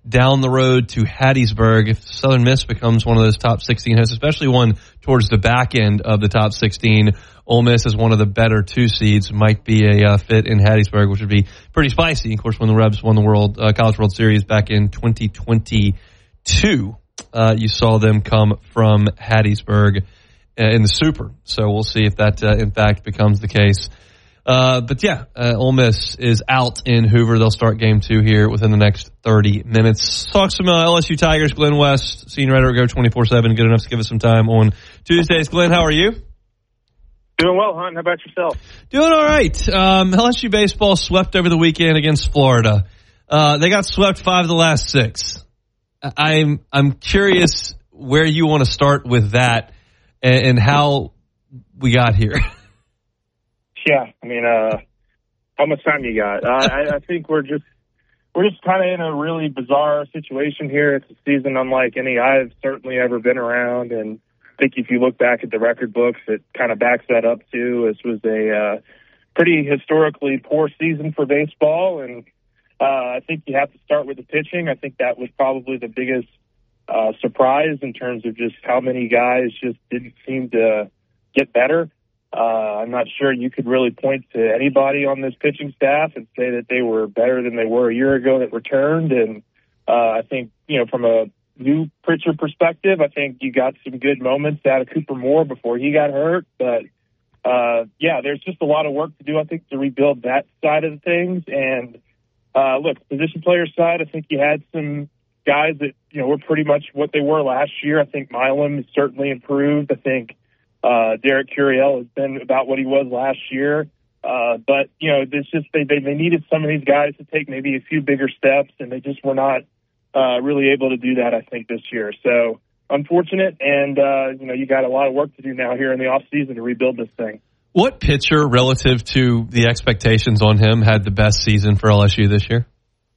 down the road to Hattiesburg. If Southern Miss becomes one of those top 16 hosts, especially one towards the back end of the top 16, Ole Miss is one of the better 2 seeds, might be a fit in Hattiesburg, which would be pretty spicy. Of course, when the Rebs won the College World Series back in 2022, you saw them come from Hattiesburg in the Super. So we'll see if that, in fact, becomes the case. But yeah, Ole Miss is out in Hoover. They'll start game 2 here within the next 30 minutes. Talk some LSU Tigers. Glenn West, senior editor at Go 24/7, good enough to give us some time on Tuesdays. Glenn, how are you? Doing well, Hunt. How about yourself? Doing all right. LSU baseball swept over the weekend against Florida. They got swept 5 of the last 6. I'm curious where you want to start with that and how we got here. Yeah, I mean, how much time you got? I think we're just kind of in a really bizarre situation here. It's a season unlike any I've certainly ever been around, and I think if you look back at the record books, it kind of backs that up too. This was a pretty historically poor season for baseball, and I think you have to start with the pitching. I think that was probably the biggest surprise in terms of just how many guys just didn't seem to get better. I'm not sure you could really point to anybody on this pitching staff and say that they were better than they were a year ago that returned. And I think, from a new pitcher perspective, I think you got some good moments out of Cooper Moore before he got hurt. But, there's just a lot of work to do, I think, to rebuild that side of things. And, look, position player side, I think you had some guys that, were pretty much what they were last year. I think Milam has certainly improved. I think Derek Curiel has been about what he was last year. But, it's just they needed some of these guys to take maybe a few bigger steps, and they just were not really able to do that, I think, this year. So unfortunate, and, you got a lot of work to do now here in the offseason to rebuild this thing. What pitcher, relative to the expectations on him, had the best season for LSU this year?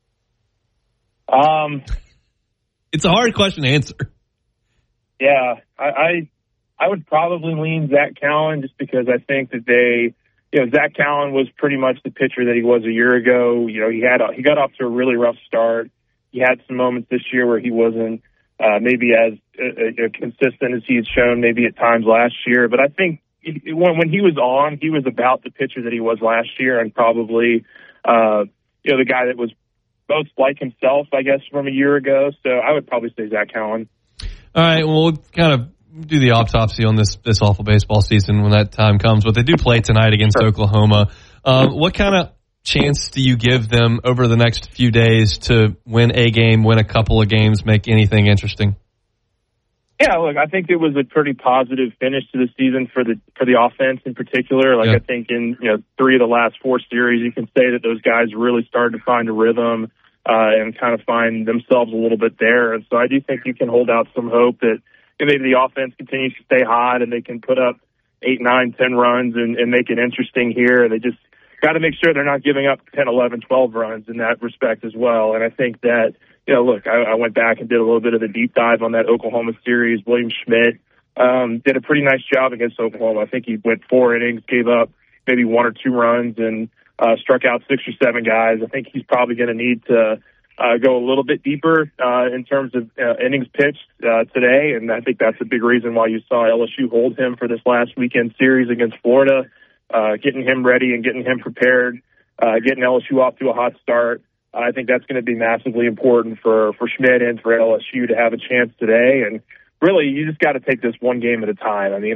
It's a hard question to answer. Yeah, I would probably lean Zach Cowan just because I think that Zach Cowan was pretty much the pitcher that he was a year ago. He got off to a really rough start. He had some moments this year where he wasn't maybe as consistent as he had shown maybe at times last year. But I think when he was on, he was about the pitcher that he was last year, and probably the guy that was most like himself, I guess, from a year ago. So I would probably say Zach Cowan. All right, well, we'll kind of do the autopsy on this awful baseball season when that time comes. But they do play tonight against Oklahoma. What kind of chance do you give them over the next few days to win a game, win a couple of games, make anything interesting? Yeah, look, I think it was a pretty positive finish to the season for the offense in particular. I think in 3 of the last 4 series, you can say that those guys really started to find a rhythm and kind of find themselves a little bit there. And so I do think you can hold out some hope that maybe the offense continues to stay hot and they can put up 8, 9, 10 runs and make it interesting here. They just got to make sure they're not giving up 10, 11, 12 runs in that respect as well. And I think that, look, I went back and did a little bit of a deep dive on that Oklahoma series. William Schmidt did a pretty nice job against Oklahoma. I think he went 4 innings, gave up maybe 1 or 2 runs, and struck out 6 or 7 guys. I think he's probably going to need to go a little bit deeper in terms of innings pitched today, and I think that's a big reason why you saw LSU hold him for this last weekend series against Florida, getting him ready and getting him prepared, getting LSU off to a hot start. I think that's going to be massively important for Schmidt and for LSU to have a chance today. And really, you just got to take this one game at a time. I mean,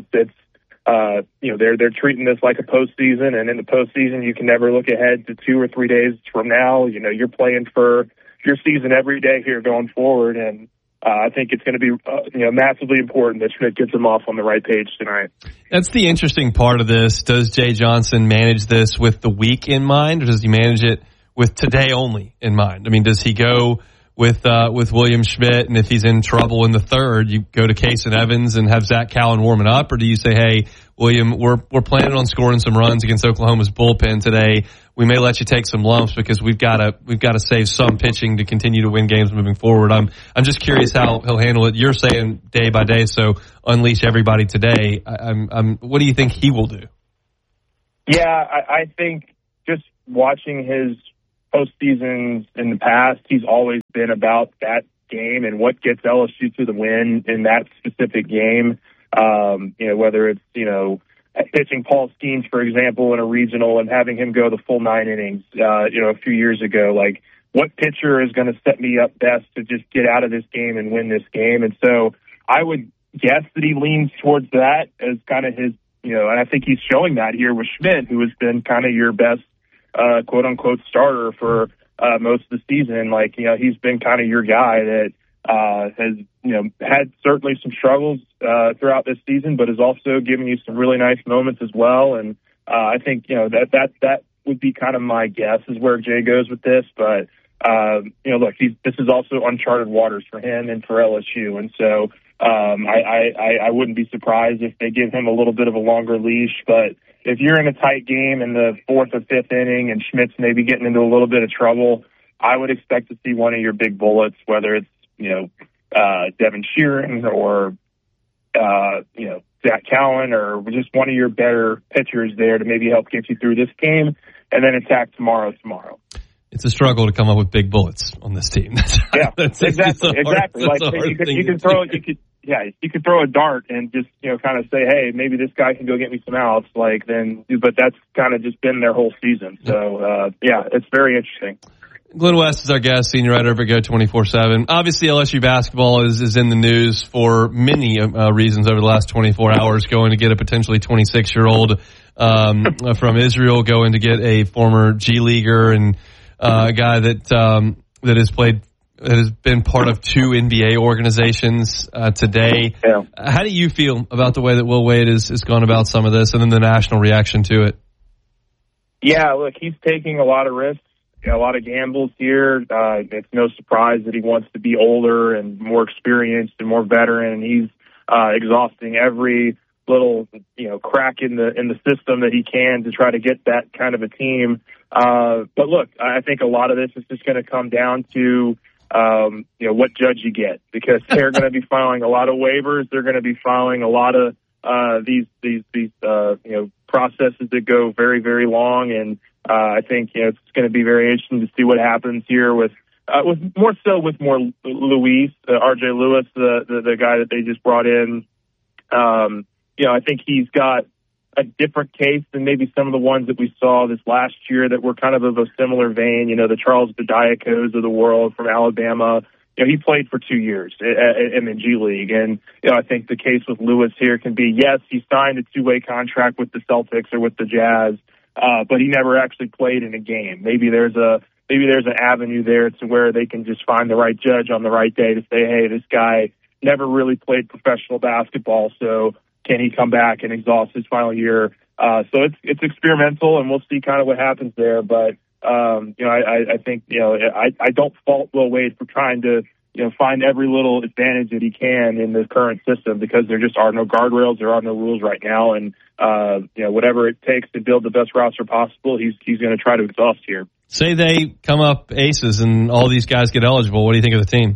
they're treating this like a postseason, and in the postseason, you can never look ahead to 2 or 3 days from now. You're playing for your season every day here going forward, and I think it's going to be massively important that Schmidt gets them off on the right page tonight. That's the interesting part of this. Does Jay Johnson manage this with the week in mind, or does he manage it with today only in mind? I mean, does he go with William Schmidt, and if he's in trouble in the third, you go to Case and Evans and have Zach Cowan warming up, or do you say, hey, William, we're planning on scoring some runs against Oklahoma's bullpen today. We may let you take some lumps because we've got to save some pitching to continue to win games moving forward. I'm just curious how he'll handle it. You're saying day by day, so unleash everybody today. What do you think he will do? Yeah, I think just watching his postseasons in the past, he's always been about that game and what gets LSU to the win in that specific game. Whether it's, pitching Paul Skeens, for example, in a regional and having him go the full 9 innings, a few years ago, like what pitcher is going to set me up best to just get out of this game and win this game? And so I would guess that he leans towards that as kind of his, and I think he's showing that here with Schmidt, who has been kind of your best, quote unquote starter for, most of the season. Like, he's been kind of your guy that, has, had certainly some struggles, throughout this season, but has also given you some really nice moments as well. And, I think, that would be kind of my guess is where Jay goes with this. But, look, this is also uncharted waters for him and for LSU. And so, I wouldn't be surprised if they give him a little bit of a longer leash, but if you're in a tight game in the 4th or 5th inning and Schmidt's maybe getting into a little bit of trouble, I would expect to see one of your big bullets, whether it's, Devin Sheeran or, Zach Cowan or just one of your better pitchers there to maybe help get you through this game and then attack tomorrow. It's a struggle to come up with big bullets on this team. Yeah, exactly. Like you could throw a dart and just, kind of say, hey, maybe this guy can go get me some outs. But that's kind of just been their whole season. So, it's very interesting. Glenn West is our guest, senior writer over at Go 24/7. Obviously, LSU basketball is in the news for many reasons over the last 24 hours, going to get a potentially 26-year-old from Israel, going to get a former G Leaguer and a guy that has been part of 2 NBA organizations today. Yeah. How do you feel about the way that Will Wade has gone about some of this and then the national reaction to it? Yeah, look, he's taking a lot of risks. A lot of gambles here. It's no surprise that he wants to be older and more experienced and more veteran. He's exhausting every little crack in the system that he can to try to get that kind of a team. But look, I think a lot of this is just going to come down to what judge you get, because they're going to be filing a lot of waivers. They're going to be filing a lot of these processes that go very, very long. And I think it's going to be very interesting to see what happens here with Luis, RJ Lewis, the guy that they just brought in. I think he's got a different case than maybe some of the ones that we saw this last year that were kind of a similar vein. The Charles Bediacos of the world from Alabama. He played for 2 years in the G League. And, I think the case with Lewis here can be, yes, he signed a 2-way contract with the Celtics or with the Jazz, but he never actually played in a game. Maybe there's an avenue there to where they can just find the right judge on the right day to say, hey, this guy never really played professional basketball, so can he come back and exhaust his final year? So it's experimental, and we'll see kind of what happens there. But, I think, I don't fault Will Wade for trying to, find every little advantage that he can in the current system, because there just are no guardrails, there are no rules right now. And, whatever it takes to build the best roster possible, he's going to try to exhaust here. Say they come up aces and all these guys get eligible. What do you think of the team?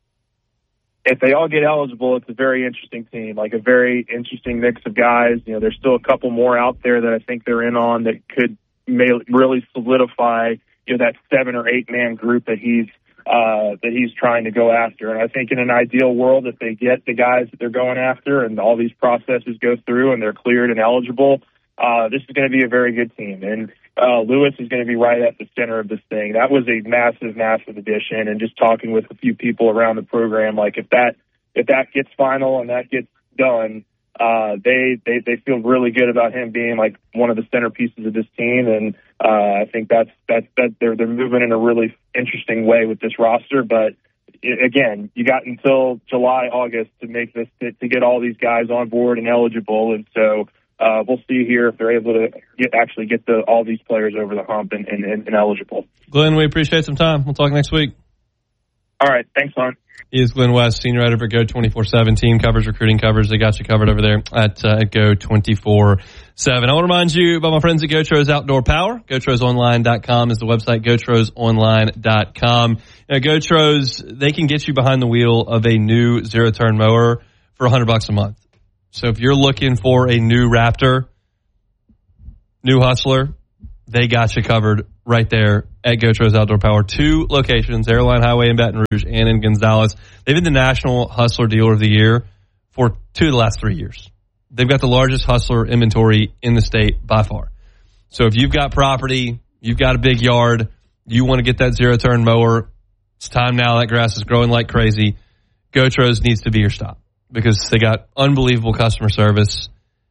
If they all get eligible, it's a very interesting team, like a very interesting mix of guys. There's still a couple more out there that I think they're in on that could really solidify, that 7 or 8 man group that he's trying to go after. And I think in an ideal world, if they get the guys that they're going after and all these processes go through and they're cleared and eligible, this is going to be a very good team. And Lewis is going to be right at the center of this thing. That was a massive, massive addition. And just talking with a few people around the program, like if that gets final and that gets done, they feel really good about him being like one of the centerpieces of this team. And I think that's they're moving in a really interesting way with this roster. But again, you got until July, August to make this, to get all these guys on board and eligible. And so we'll see here if they're able to get all these players over the hump and eligible. Glenn, we appreciate some time. We'll talk next week. All right. Thanks, Lon. He is Glenn West, senior writer for Go 24/7. Team covers, recruiting covers. They got you covered over there at Go 24/7. I want to remind you about my friends at Gotros Outdoor Power. GoTrosOnline.com is the website. GoTrosOnline.com. Gotros, they can get you behind the wheel of a new zero-turn mower for $100 a month. So if you're looking for a new Raptor, new Hustler, they got you covered right there at Gotros Outdoor Power. 2 locations, Airline Highway in Baton Rouge and in Gonzales. They've been the National Hustler Dealer of the Year for 2 of the last 3 years. They've got the largest Hustler inventory in the state by far. So if you've got property, you've got a big yard, you want to get that zero-turn mower, it's time now. That grass is growing like crazy. Gotros needs to be your stop because they got unbelievable customer service,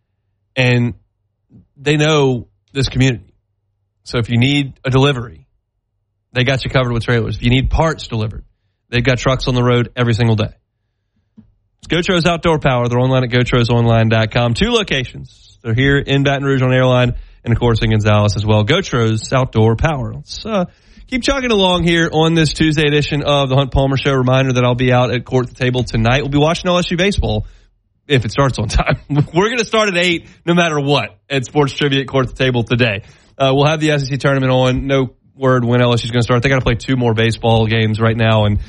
and they know this community. So if you need a delivery, they got you covered with trailers. If you need parts delivered, they've got trucks on the road every single day. It's Gotros Outdoor Power. They're online at GotrosOnline.com. 2 locations. They're here in Baton Rouge on Airline and, of course, in Gonzales as well. Gotros Outdoor Power. Let's keep chugging along here on this Tuesday edition of the Hunt Palmer Show. Reminder that I'll be out at Court the Table tonight. We'll be watching LSU baseball if it starts on time. We're going to start at 8 no matter what at Sports Trivia at Court the Table today. We'll have the SEC tournament on. No word when LSU's going to start. They got to play 2 more baseball games right now, and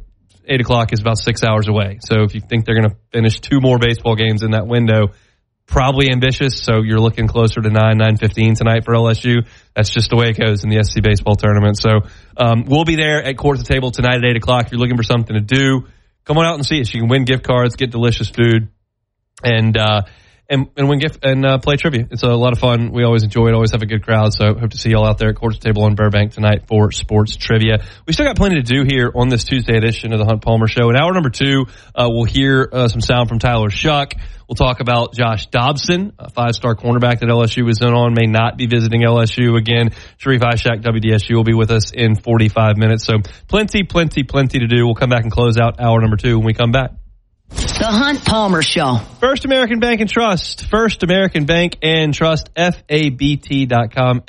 8 o'clock is about 6 hours away. So if you think they're going to finish 2 more baseball games in that window, probably ambitious. So you're looking closer to 9:15 tonight for LSU. That's just the way it goes in the SEC baseball tournament. So we'll be there at Court the Table tonight at 8 o'clock. If you're looking for something to do, come on out and see us. You can win gift cards, get delicious food, and win gift and play trivia. It's a lot of fun. We always enjoy it. Always have a good crowd. So hope to see y'all out there at Court Table on Burbank tonight for sports trivia. We still got plenty to do here on this Tuesday edition of the Hunt Palmer Show. In hour number 2, we'll hear some sound from Tyler Shuck. We'll talk about Josh Dobson, a 5-star cornerback that LSU was in on, may not be visiting LSU again. Sharif Ishak, WDSU, will be with us in 45 minutes. So plenty to do. We'll come back and close out hour number 2 when we come back. The Hunt Palmer Show. First American Bank and Trust. First American Bank and Trust. FABT.com.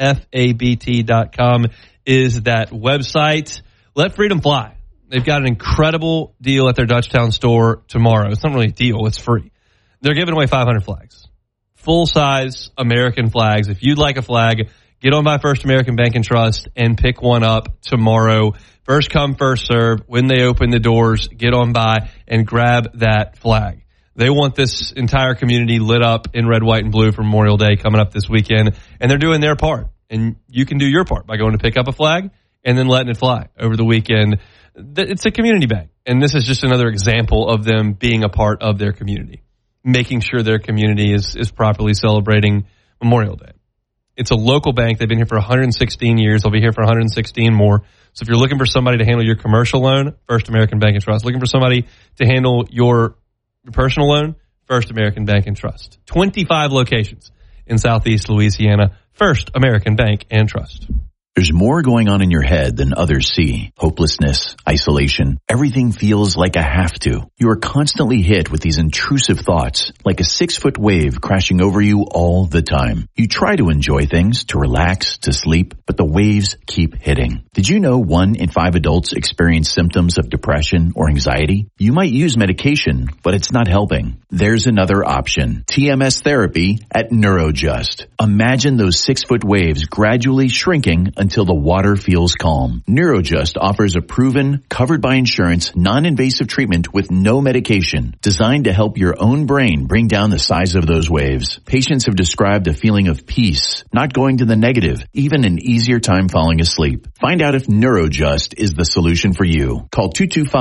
FABT.com is that website. Let freedom fly. They've got an incredible deal at their Dutchtown store tomorrow. It's not really a deal. It's free. They're giving away 500 flags. Full-size American flags. If you'd like a flag, get on by First American Bank and Trust and pick one up tomorrow. First come, first serve. When they open the doors, get on by and grab that flag. They want this entire community lit up in red, white, and blue for Memorial Day coming up this weekend, and they're doing their part. And you can do your part by going to pick up a flag and then letting it fly over the weekend. It's a community bank, and this is just another example of them being a part of their community, making sure their community is properly celebrating Memorial Day. It's a local bank. They've been here for 116 years. They'll be here for 116 more. So if you're looking for somebody to handle your commercial loan, First American Bank and Trust. Looking for somebody to handle your personal loan, First American Bank and Trust. 25 locations in Southeast Louisiana. First American Bank and Trust. There's more going on in your head than others see. Hopelessness, isolation, everything feels like a have to. You are constantly hit with these intrusive thoughts, like a 6-foot wave crashing over you all the time. You try to enjoy things, to relax, to sleep, but the waves keep hitting. Did you know 1 in 5 adults experience symptoms of depression or anxiety? You might use medication, but it's not helping. There's another option. TMS therapy at Neurojust. Imagine those 6-foot waves gradually shrinking until the water feels calm. Neurojust offers a proven, covered by insurance, non-invasive treatment with no medication, designed to help your own brain bring down the size of those waves. Patients have described a feeling of peace, not going to the negative, even an easier time falling asleep. Find out if Neurojust is the solution for you. Call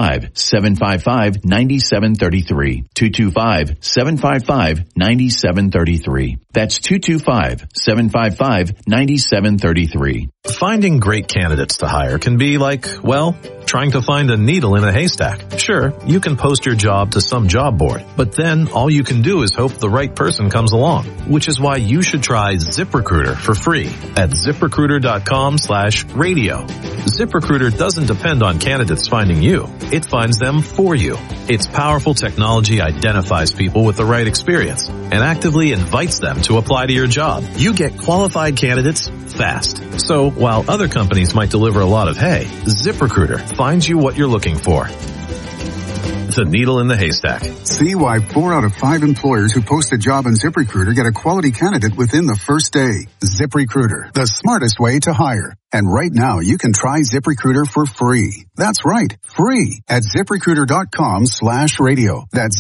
225-755-9733. 225-755-9733. That's 225-755-9733. Finding great candidates to hire can be like, well, trying to find a needle in a haystack. Sure, you can post your job to some job board, but then all you can do is hope the right person comes along, which is why you should try ZipRecruiter for free at ZipRecruiter.com/radio. ZipRecruiter doesn't depend on candidates finding you. It finds them for you. Its powerful technology identifies people with the right experience and actively invites them to apply to your job. You get qualified candidates fast. So while other companies might deliver a lot of hay, ZipRecruiter finds you what you're looking for. The needle in the haystack. See why 4 out of 5 employers who post a job on ZipRecruiter get a quality candidate within the first day. ZipRecruiter, the smartest way to hire. And right now, you can try ZipRecruiter for free. That's right, free at ZipRecruiter.com/radio. That's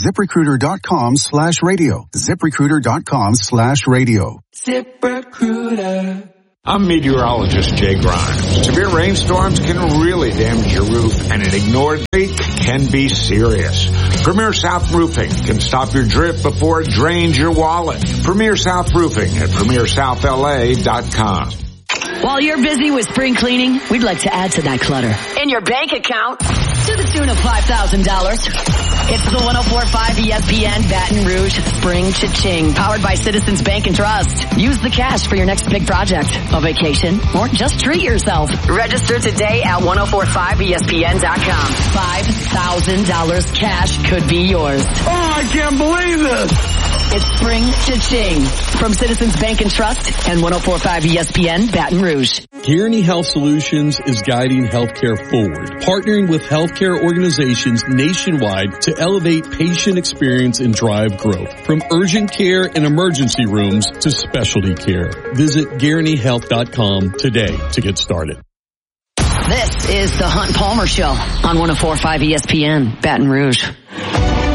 ZipRecruiter.com/radio. ZipRecruiter.com/radio. ZipRecruiter. I'm meteorologist Jay Grimes. Severe rainstorms can really damage your roof, and an ignored leak can be serious. Premier South Roofing can stop your drip before it drains your wallet. Premier South Roofing at PremierSouthLA.com. While you're busy with spring cleaning, we'd like to add to that clutter in your bank account to the tune of $5,000. It's the 104.5 ESPN Baton Rouge Spring Cha-Ching, powered by Citizens Bank and Trust. Use the cash for your next big project, a vacation, or just treat yourself. Register today at 1045ESPN.com. $5,000 cash could be yours. Oh, I can't believe this! It's Spring Cha-Ching from Citizens Bank and Trust and 1045 ESPN Baton Rouge. Kearney Health Solutions is guiding healthcare forward, partnering with healthcare organizations nationwide to elevate patient experience and drive growth. From urgent care and emergency rooms to specialty care. Visit GuaranteeHealth.com today to get started. This is the Hunt Palmer Show on 1045 ESPN Baton Rouge.